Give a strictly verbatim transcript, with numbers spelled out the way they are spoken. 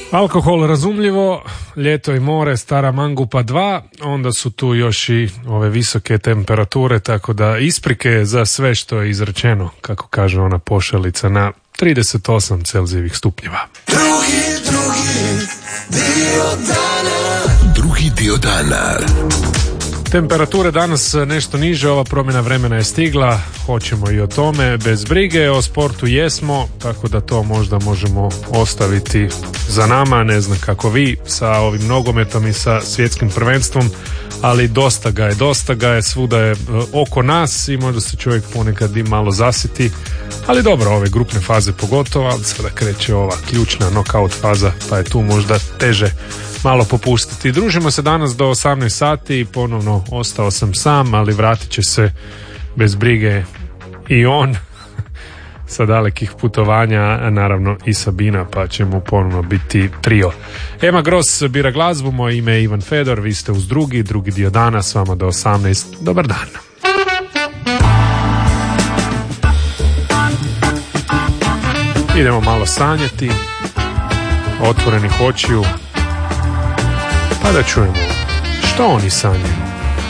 Alkohol razumljivo, ljeto i more, stara mangupa dva, onda su tu još i ove visoke temperature, tako da isprike za sve što je izrečeno, kako kaže ona pošalica, na trideset osam Celzijevih stupnjeva. Drugi, drugi dio dana. Drugi dio dana. Temperature danas nešto niže, ova promjena vremena je stigla, hoćemo i o tome, bez brige, o sportu jesmo, tako da to možda možemo ostaviti za nama, ne znam kako vi sa ovim nogometom i sa svjetskim prvenstvom, ali dosta ga je, dosta ga je, svuda je oko nas i možda se čovjek ponekad i malo zasiti, ali dobro, ove grupne faze pogotovo, ali sada kreće ova ključna knockout faza, pa je tu možda teže malo popustiti. Družimo se danas do osamnaest sati i ponovno ostao sam sam, ali vratit će se bez brige i on sa dalekih putovanja, naravno i Sabina, pa ćemo ponovno biti trio. Ema Gros bira glazbu, moje ime je Ivan Fedor, vi ste uz drugi, drugi dio dana, s vama do osamnaest. Dobar dan. Idemo malo sanjati, otvorenih očiju, pa da čujemo što oni sanjaju.